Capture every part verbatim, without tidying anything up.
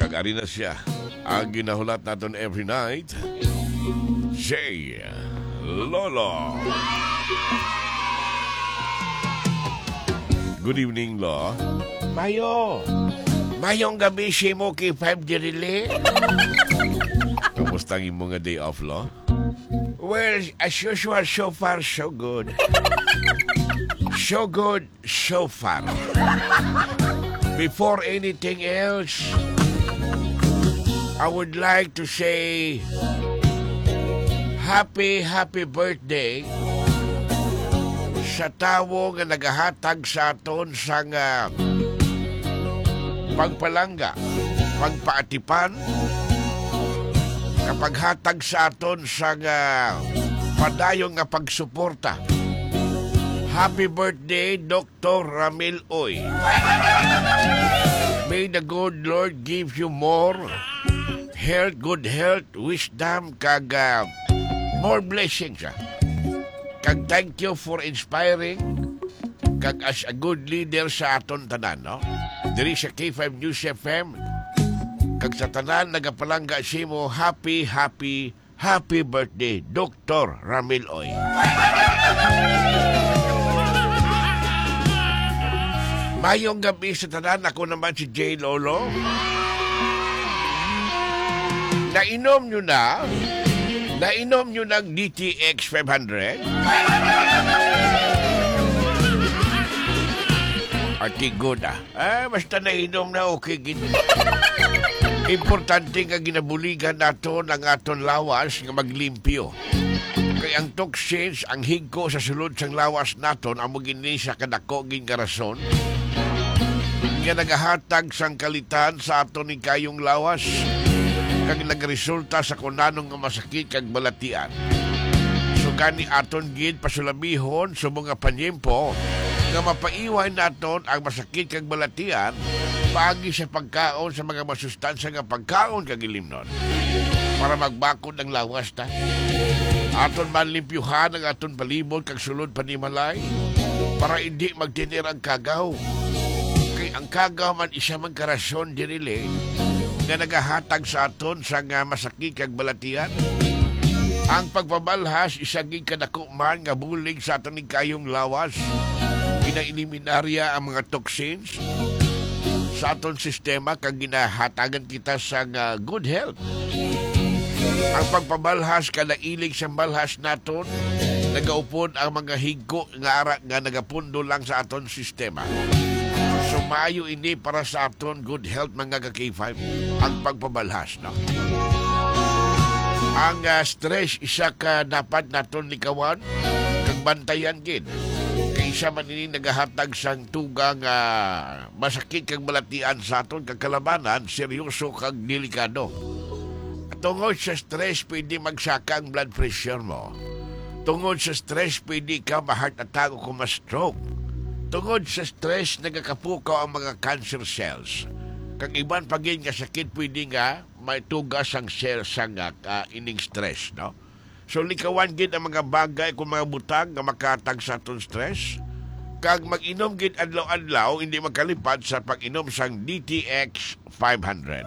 Kag-ari na siya. Ang ginahulat natin every night, Jay Lolo. Good evening, Lo. Mayo. Mayong gabi si mo kay five dirili. Kamusta ang imong nga day off, Lo? Well, as usual, so far, so good. So good, so far. Before anything else, I would like to say happy, happy birthday sa tawo nga nagahatag sa aton sa nga pagpalangga, pagpaatipan, kapag hatag sa aton sa nga padayong nga pagsuporta. Happy birthday, Doctor Ramil Oy. May the good Lord give you more health, good health, wisdom, kag uh, more blessings. Ah. Kag thank you for inspiring, kag as a good leader sa aton tanan, no? Diri sa K five News F M, kag sa tanan nagapalangga si mo, happy, happy, happy birthday, Doctor Ramil Oy. Mayong gabi sa tanan, ako naman si Jay Lolo. Nainom nyo na? Nainom nyo ng D T X five hundred? Artigo na. Ah, basta nainom na, okay. Importante nga ginabuligan nato ng aton lawas nga maglimpyo. Kay ang toxins, ang higko sa sulod sang lawas naton, amo gini sa kadako gin nga rason nga nagahatag sang kalitan sa aton ni kayong lawas kag nagresulta sa kunanong nga masakit kag balatian. So gani aton gid pasulabihon sa mga panyempo nga mapaiwan naton ang masakit kag balatian paagi sa pagkaon sa mga masustansya nga pagkaon kag ilimnon para magbakod ang lawas ta. Aton manlimpyuhan ang aton palibot kag sulod panimalay para hindi magtinir ang kagaw. Kay ang kagaw man isa man karasyon dinili nga nagahatag sa aton sa nga masakit kag balatian. Ang pagpabalhas isagig kadako man nga bulig sa aton ni kayong lawas. Ginaeliminarya ang mga toxins sa aton sistema kag ginahatagan kita sa nga good health. Ang pagpabalhas kada ilig sa balhas naton nagaupod ang mga higko nga ara nga nagapundo lang sa aton sistema. So maayo ini para sa aton good health mga ka-K five ang pagpabalhas, no? Ang uh, stress isa ka dapat naton likawan kag bantayan gid. Kay isa man ini nagahatag sang tugang uh, masakit kag balatian sa aton kag kalabanan seryoso kag delikado. Tungod sa stress, pwede magsaka ang blood pressure mo. Tungod sa stress, pwede ka ma-heart attack o ma-stroke. Tungod sa stress, nagakapukaw ang mga cancer cells. Kang iban pagin nga sakit, pwede nga may tugas ang cells sa uh, ining stress, no? So, likawan gid ang mga bagay kung mga butang nga makatag sa atong stress. Kag mag-inom gid adlaw-adlaw, hindi makalipad sa pag-inom sang D T X five hundred.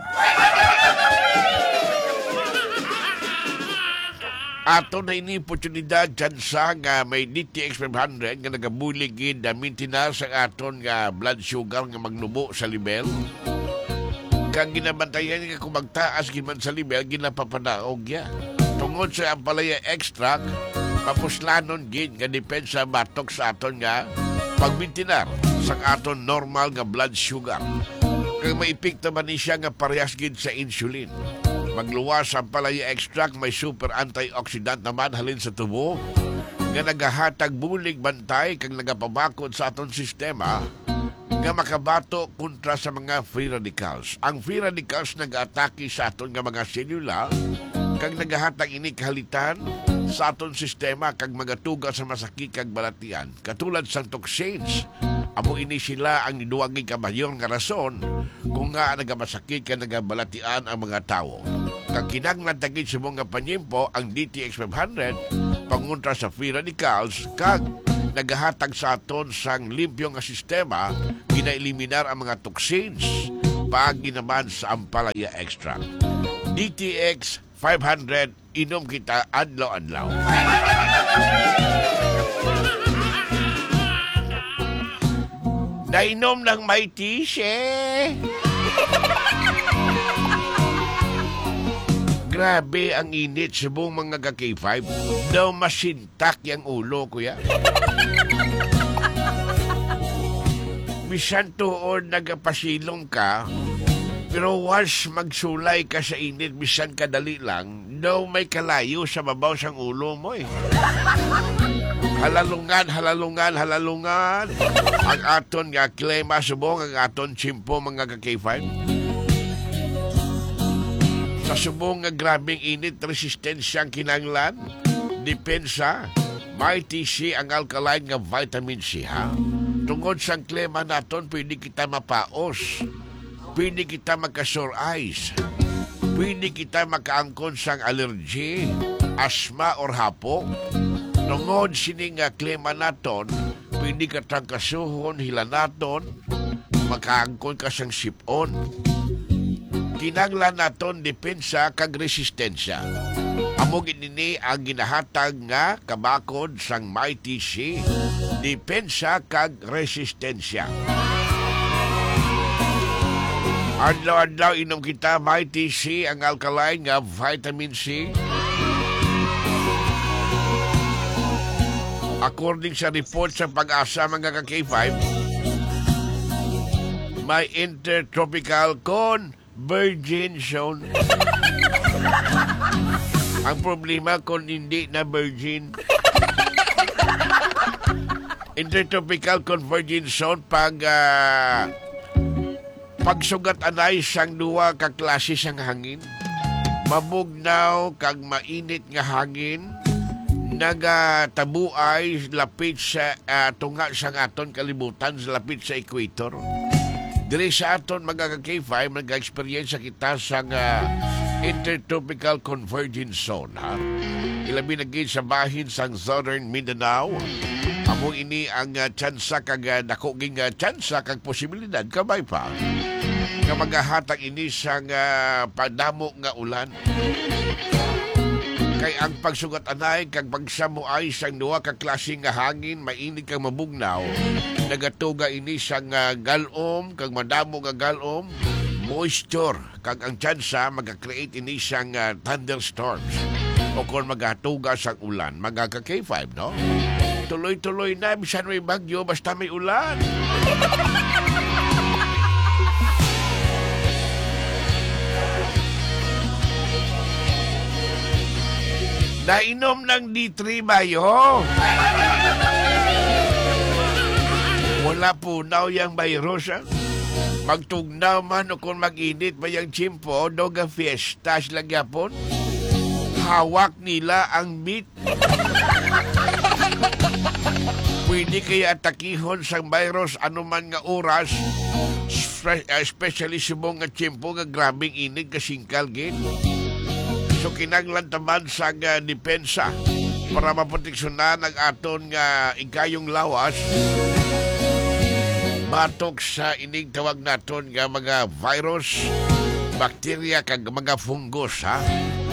Ato na ini oportunidad dyan sa nga may D T X five hundred nga nagabuligid na mintinar sa aton nga blood sugar nga magnubo sa level. Kang ginabantayan nga kung magtaas giman sa level, ginapapadaog ya. Tungod sa ampalaya extract, papuslanon gid nga depensa batok sa aton nga pagmintinar sa aton normal nga blood sugar. Kang maipikta man ni siya nga parehas gid sa insulin. Magluwas ang palaya extract, may super antioxidant naman halin sa tubo nga nagahatag bulig bantay kag nagapabakod sa aton sistema nga makabato kontra sa mga free radicals. Ang free radicals nag-atake sa aton nga mga selula kag nagahatag ini kahalitan sa aton sistema kag magatuga sa masakit kag balatian. Katulad sa toxins, amo ini sila ang niduwagi ka mayor nga rason kung nga nagamasakit ka nagabalatian ang mga tao. Kag kinahanglan tagid sa mga panyempo ang D T X five hundred pangontra sa free radicals kag nagahatag sa aton sang limpyo nga sistema, ginaeliminar ang mga toxins paagi naman sa Ampalaya Extract. D T X five hundred, inom kita adlaw-adlaw. Nainom ng may tise. Grabe ang init sa buong mga ka-K five. Daw masintak yung ulo, kuya. Bisan tuon nagapasilong ka, pero once magsulay ka sa init, bisan kadali lang, daw may kalayo sa babaw sang ulo mo eh. Halalungan, halalungan, halalungan. Ang aton nga klima subong, ang aton chimpo mga ka-K five. Sa subong nga grabing init, resistensya ang kinanglan, depensa, may T C ang alkaline nga vitamin C ha. Tungod sa klima naton, pwede kita mapaos, pwede kita magka-sore eyes, pwede kita makaangkon sang allergy, asthma or hapo. Tungod sini nga klima naton, pwede ka tang kasuhon, hilanaton, makaangkon ka sang sipon. Kinanglan naton depensa kag resistensya. Amo ginini ang ginahatag nga kabakod sang may T C, depensa kag resistensya. Adlaw-adlaw inom kita may T C ang alkaline nga vitamin C. According sa report sa Pag-asa mga ka-K five, may intertropical convergence zone. Ang problema kung hindi na virgin. Intertropical convergence zone pag uh, pagsugat anay sang duwa ka klase sang hangin. Mabugnaw kag mainit nga hangin nagatabuay lapit sa uh, tunga sang aton kalibutan, lapit sa equator. Diri sa aton mga ka-K five, nag-experience kita sa uh, intertropical convergence zone. Ha? Ilabi na gid sa bahin sang Southern Mindanao. Amo ini ang uh, tsansa kag uh, dakoging uh, tsansa kag posibilidad kabay pa nga magahatag ini sang uh, padamo nga ulan. Kay ang pagsugat anay kag pagsamuay sang duha ka klase nga hangin, mainit kag mabugnaw, nagatuga ini sang uh, galom kag madamo nga galom, moisture kag ang tsansa maga-create ini sang uh, thunderstorms o kung magatuga sang ulan, mga ka-K five, no? Tuloy-tuloy na bisan may bagyo basta may ulan. Nainom ng D three bayo. Wala punaw yung virus, ha? Magtugnaw man o kung mag-init ba yung chimpo, doga fiestas lang yapon. Hawak nila ang meat. Pwede kaya atakihon sa virus anuman nga oras, especially subong nga chimpo nga grabing init kasingkal gid. So kinanglan taman sa uh, depensa para maproteksyonan ang aton nga ikayong lawas batok sa ining tawag naton nga mga virus, bakterya kag mga fungus, ha.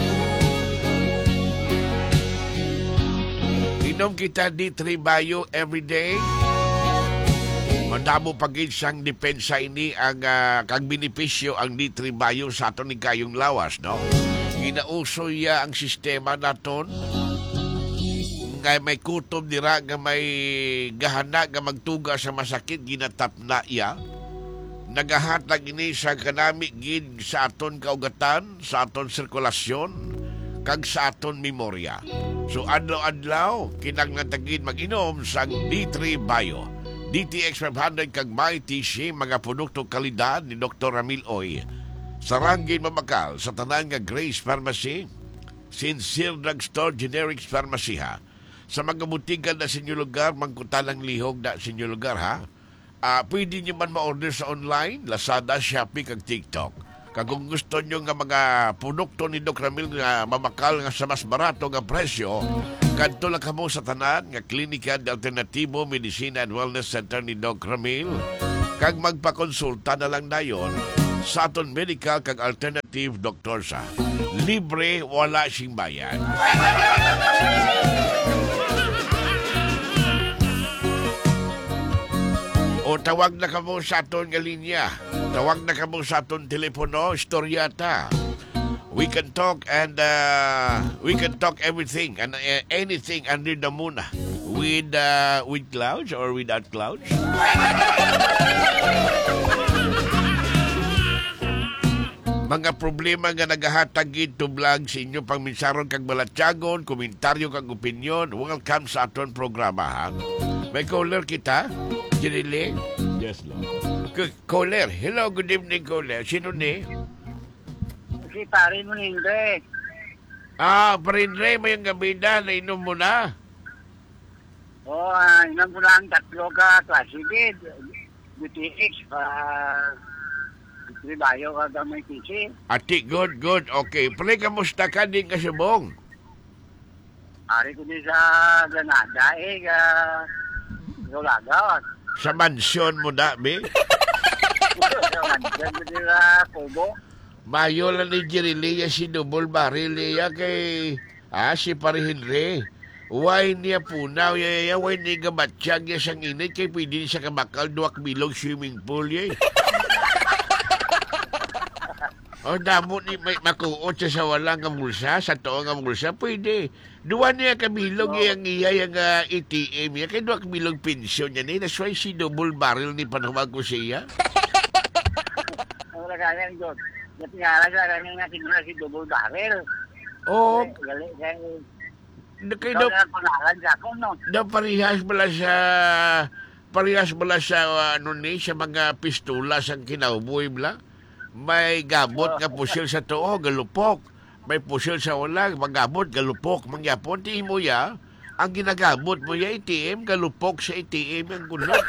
Inom kita D three bayo everyday. Madamo pagid sang depensa ini ang uh, kag benepisyo ang D three bayo sa aton ikayong lawas, no. Ginauso ya ang sistema naton nga may kutob dira nga may gahana nga magtuga sa masakit, ginatap na iya. Nagahatag ini sa kanami gid sa aton kaugatan, sa aton sirkulasyon kag sa aton memorya. So adlaw-adlaw kinahanglan mag-inom sang D three Bio, D T X five hundred kag may T C, mga produkto kalidad ni Doctor Ramil Oy. Sarangin mamakal sa tanan nga Grace Pharmacy, Sincere Drugstore, Generics Pharmacy, ha. Sa mga butikan na sa inyo lugar, magkutalang lihog na sa inyo lugar, ha. Uh, pwede nyo man ma-order sa online, Lazada, Shopee, kag TikTok. Kag kung gusto nyo nga mga produkto ni Doc Ramil nga mamakal nga sa mas barato nga presyo, kadto lang kamo sa tanan nga Klinika de Alternativo Medicina and Wellness Center ni Doc Ramil. Kag magpakonsulta na lang dayon sa aton medical kag alternative doktor sa. Libre, wala sing bayad. O tawag na kamo sa aton nga linya. Tawag na kamo sa aton telepono, istoryata. We can talk and uh, we can talk everything and uh, anything under the moon. With uh, with clouds or without clouds. Mga problema nga nagahatag to vlog sa inyo pangminsaron kag balatyagon, komentaryo kag opinion, welcome sa aton programa ha. May caller kita? Jirili? Yes, Lord. K- caller, hello, good evening caller. Sino ni? Si pare mo Nindre. Ah, Parindre, may ang gabi na, nainom mo na. O, uh, inang ko lang tatlo ka klasik. B T X pa... Tribayo ka gamay tisi. Ati, good, good. Okay, pre, kamusta ka din ka subong? Ari ko din sa Granada eh, ka... Rolagaw. Sa mansyon mo na, be? Diyan ko din sa Kubo. Mayo lang ni Jerilia si Double Barrel niya kay... Ah, si Parihinre. Why niya punaw yaya, why niya gabatsyag niya siyang init kay pwede siya kamakal duwak bilog swimming pool yay. O damo ni may makuot siya sa walang nga bulsa, sa toong nga bulsa, pwede. Duwa niya kabilog oh. Yung iya yung uh, A T M niya, kaya duwa kabilog pensyon niya ni, that's why si Double Barrel ni panumag ko siya. Wala ka yan, God. Natingala sa kanya nga sinula si Double Barrel. Oo. Gali, gali. Kaya Ikaw daw, na punalan sa ako, no? daw parehas bala sa, parehas bala sa, uh, ano ni, sa mga pistola sa kinauboy bala. May gabot nga pusil sa tuo, galupok. May pusil sa ulang, magabot, galupok. Mangyapon, ti mo ya, ang ginagabot mo ya, A T M, galupok sa A T M, ang gulok.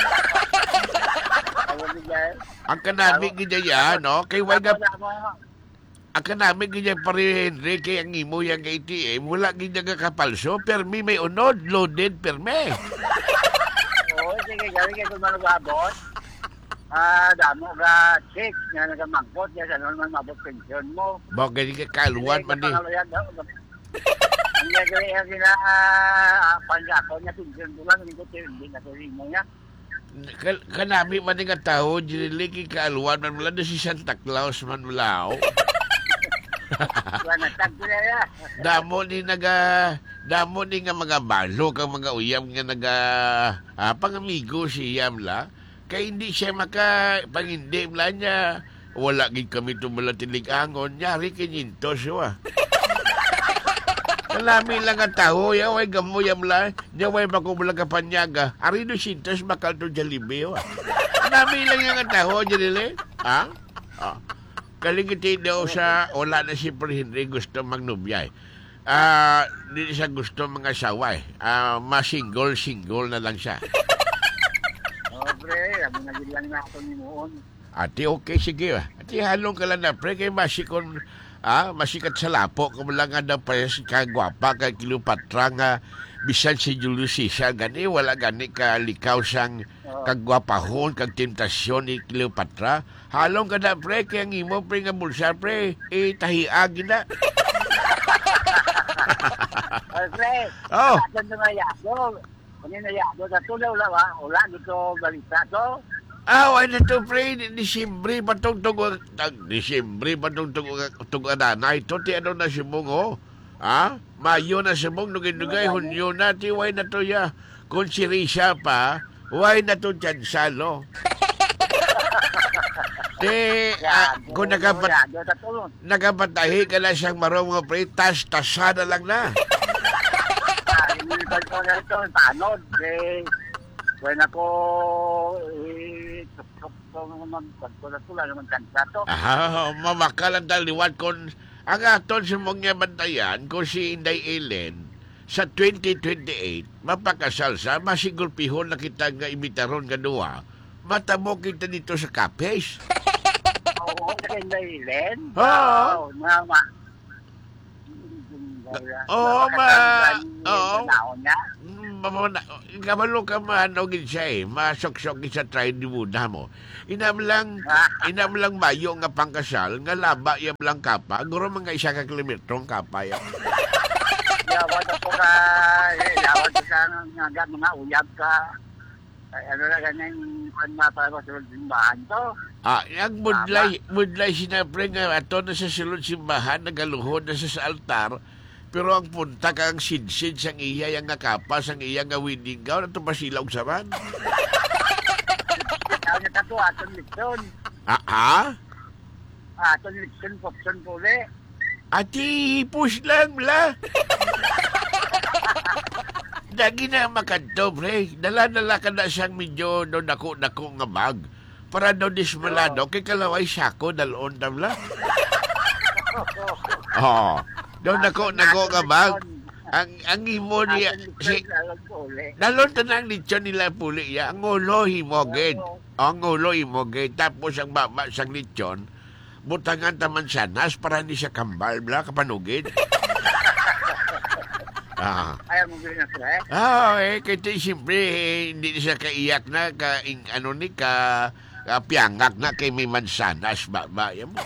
Ang kanami gidaya, no? Kay waga, ang kanami gidaya pa rin, Henry, kay ang imo yung A T M, wala gidaya kapalso, permi may unod, loaded permi. Oo, sige, gawin kayo kung manugabot. Ah, damo ga check nga nagamangkot ya sa normal mabot pensyon mo. Ba gani ka kaluan man ni. Ang gagawin yung sila panlako niya pensyon mo lang hindi ko hindi na tuloy mo niya. Kanami man nga tao, dinili ki kaluan man mula si Santa Claus man mula. Wala tag ko na ya. Damo ni naga damo ni nga mga balo kang mga uyam nga naga ah, pangamigo si Yam la. Kaya hindi siya maka pangindim lang niya. Wala gid kami tumula tilig-angon. Nyari kininto siya. Kalami lang ang tao. Yaway gamuyam lang. Yaway makumula ka panyaga. Arido sintos bakal to Jollibee. Kalami lang yung ang tao. Janile. Ha? Ah. Kalingiti daw sa wala na si Pre Henry gusto magnubiyay. Ah, hindi siya gusto mga saway. Ah, ma-single-single na lang siya. Pre, abi na gid lang na ako ni Moon. Ate, okay, sige. Ate, halong ka lang na, pre, kay masikon, ah, masikat sa lapo, kung lang nga daw pa si kagwapa, kay Cleopatra nga, bisan si Julius Caesar, gani, wala gani ka likaw sang kagwapahon, kag tentasyon ni Cleopatra. Halong ka na, pre, kay ang imo, pre, nga bulsa, pre, eh, tahiagi na. Pre, oh. Ato na yado. Kani na yado, dato na wala ba? Wala, dito balita to. Ah, why na to, pre? Disyembre pa itong tugog... Disyembre pa itong tugog na. Ito, ti ano na si Mong, oh. Ha? Mayo na si Mong, nugay-nugay, hunyo na, ti, why na to ya? Kung si Risha pa, why na to dyan salo? Ti, ah, kung nagabat... Nagabatahi ka na siyang marong mga pre, tas-tasa na lang na. Hindi ko na ito, tanod, eh... When ako, eh, tuk-tuk ko naman, pagkula-tula naman kansa to. Ah, mamakal ang taliwan kung ang aton sa mga bantayan kung si Inday Ellen sa twenty twenty-eight, mapakasal sa, masigulpihon na kita nga imitaron nga duwa, matamo kita dito sa Capes. Oo, sa Inday Ellen? Oo. Na, ma... Oo, ma... Oo. mamana, kabalo ka maanogin siya eh, masok-sok sa try di muna mo. Inam lang, inam lang mayo nga pangkasal, nga laba yam lang kapa, guro mga isa ka kilometrong kapa yan. Yawan ako ka, yawan ko ka nga mga uyab ka. Ay, ano na ganyan, kung mapala ko sulod simbahan to. Ah, ang mudlay, mudlay sinapre nga ato na sa sulod simbahan, nagaluhod na sa, sa altar, pero ang punta kang sinsid sang iya yang nga kapa, sang iya nga wedding gown, ato pa sila og saman. Kaya nga tato, aton litson. Ah, ah? Aton litson, popson puli. Ati, push lang la. Dagi na makanto, pre. Dala-dala ka na siyang medyo no dako-dako nga bag. Para daw dismalado, kay kalaway sako, dalon tam la. Oo. Daw nako-nako nga bag. Ang ang imo niya, si, dalon tanang lechon nila puli ya. Ang ulo himoged. Ang ulo himoged. Tapos ang baba sang lechon, butangan taman sanas para hindi siya kambal, bla, kapanugid. Ah. Ayaw mo bilhin na sila eh. Ah, eh, kaya siyempre, eh, hindi siya kaiyak na, ka, in, ano ni, ka, ka piyangak na kay may mansanas, ba, ba, yan mo.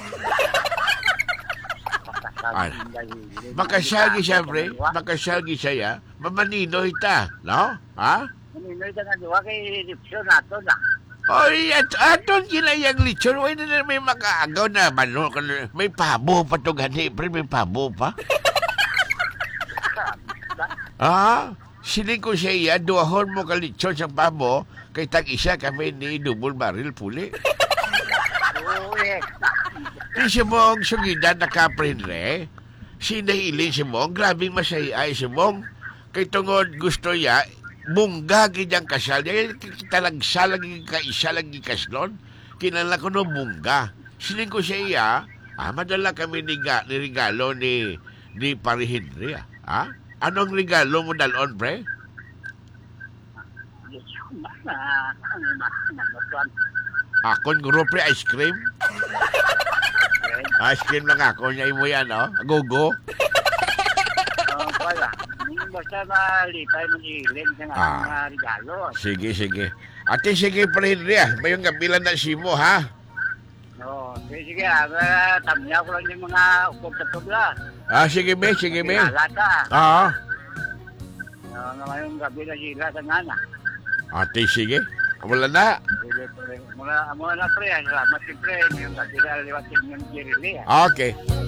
Ay. Makasagi siya, pre, makasagi siya, ya. Mamanino ita, no? Ha? Maninoy ka nga diwa kay Lipson nato na. Oy, at aton kila yung lechon, way na na may makaagaw na, mano, may pabo pa to gani, pre, may pabo pa. Ah, siling ko siya iya, duahon mo kalitsyon sa pabo, kay tag-isa kami ni double barrel puli. Uy, Di si mong sugidan na kaprinre, sinahilin si mong, grabing masaya ay si mong, kay tungod gusto ya, bungga ganyang kasal, dahil talagsa lagi kaisa lagi kaslon, kinala ko no bungga. Siling ko siya iya, ah, madala kami ni, ga, ni regalo ni, ni Pari Henry, ah. ah? Anong regalo mo dalon, pre? Akon guro, pre, ice cream? Ice cream lang ako, niya mo yan, no? Agogo? Oo, wala. Basta malipay mo hiling sa nga Ah. mga regalo. Sige, sige. Ate, sige, pre, Henry, ah. May yung kapilan na si mo, ha? Oo, sige, sige. Ah, tamya ko lang yung mga ukog-katubla. Ah, sige, be, sige, be. Pinalata. Oo. Oo, nga ngayong gabi na sila sa nga na. Ate, sige. Wala na. Sige, pre. Mula, mula na pre, salamat si pre. Yung gabi na liwatin yung Jerry Lee. Okay.